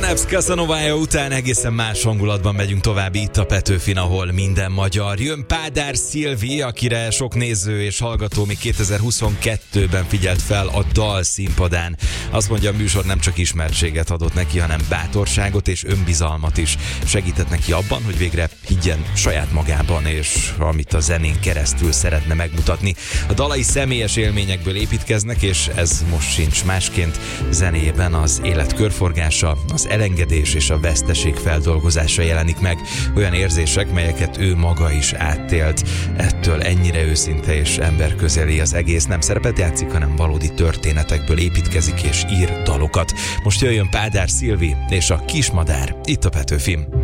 Steps Casanova után egészen más hangulatban megyünk tovább itt a Petőfin, ahol minden magyar. Jön Pádár Szilvi, akire sok néző és hallgató még 2022-ben figyelt fel a Dal színpadán. Azt mondja, a műsor nem csak ismertséget adott neki, hanem bátorságot és önbizalmat is. Segített neki abban, hogy végre higgyen saját magában, és amit a zenén keresztül szeretne megmutatni. A dalai személyes élményekből építkeznek, és ez most sincs másként. Zenéjében az élet körforgása, az elengedés és a veszteség feldolgozása jelenik meg. Olyan érzések, melyeket ő maga is átélt. Ettől ennyire őszinte és emberközeli az egész. Nem szerepet játszik, hanem valódi történetekből építkezik és ír dalokat. Most jöjjön Pádár Szilvi és a Kismadár itt a Petőfin.